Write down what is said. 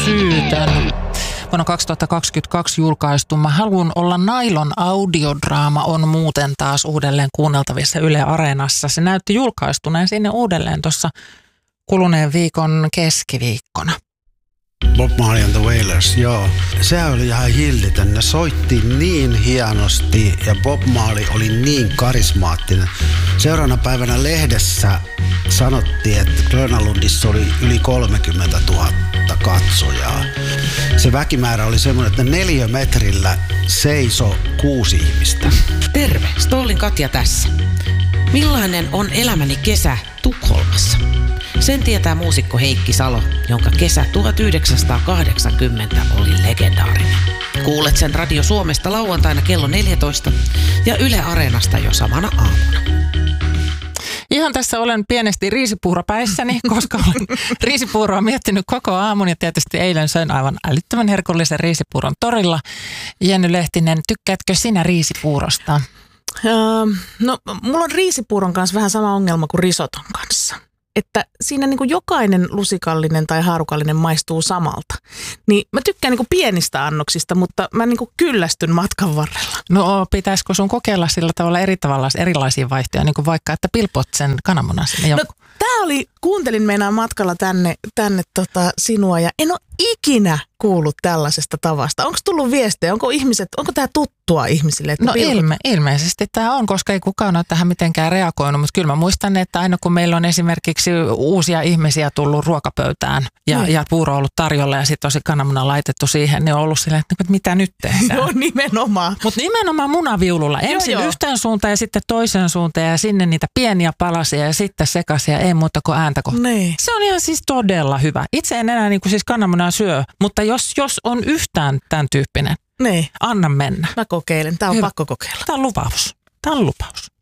syytön. Vuonna 2022 julkaistu Mä haluun olla nailon audiodraama on muuten taas uudelleen kuunneltavissa Yle Areenassa. Se näytti julkaistuneen sinne uudelleen tuossa kuluneen viikon keskiviikkona. Bob Marley and the Wailers, joo. Sehän oli ihan hillitön. Ne soitti niin hienosti ja Bob Marley oli niin karismaattinen. Seuraavana päivänä lehdessä sanottiin, että Grönalundissa oli yli 30 000 katsojaa. Se väkimäärä oli semmoinen, että 4 metrillä seisoi 6 ihmistä. Terve, Stollin Katja tässä. Millainen on elämäni kesä Tukholmassa? Sen tietää muusikko Heikki Salo, jonka kesä 1980 oli legendaarinen. Kuulet sen Radio Suomesta lauantaina kello 14 ja Yle Areenasta jo samana aamuna. Ihan tässä olen pienesti riisipuuropäissäni, koska olen riisipuuroa miettinyt koko aamun ja tietysti eilen söin aivan älyttömän herkullisen riisipuuron torilla. Jenny Lehtinen, tykkäätkö sinä riisipuurosta? No, mulla on riisipuuron kanssa vähän sama ongelma kuin risoton kanssa. Että siinä niin kuin jokainen lusikallinen tai haarukallinen maistuu samalta. Niin mä tykkään niin kuin pienistä annoksista, mutta mä niin kuin kyllästyn matkan varrella. No pitäisikö sun kokeilla sillä tavalla erilaisia vaihtoehtoja, niin kuin vaikka, että pilpot sen kananmunan sinne jonkun? No tää oli, kuuntelin meinaan matkalla tänne sinua ja en ole ikinä kuullut tällaisesta tavasta. Onko tullut viestejä, onko tämä tuttua ihmisille? Että No ilmeisesti tämä on, koska ei kukaan ole tähän mitenkään reagoinut, mutta kyllä mä muistan, että aina kun meillä on esimerkiksi uusia ihmisiä tullut ruokapöytään ja puuro ollut tarjolla ja sitten tosi kananmuna laitettu siihen, niin on ollut silleen, että mitä nyt tehdään. Joo, nimenomaan. Mutta nimenomaan munaviululla. Ensin yhteen suuntaan ja sitten toiseen suuntaan ja sinne niitä pieniä palasia ja sitten sekaisia, ei muuta kuin ääntä kohtaan. Nee. Se on ihan siis todella hyvä. Itse en enää siis kananmunaa syö, mutta jos on yhtään tämän tyyppinen, Nee. anna mennä. Mä kokeilen. Tää on Hyvä. pakko kokeilla. Tämä on lupaus.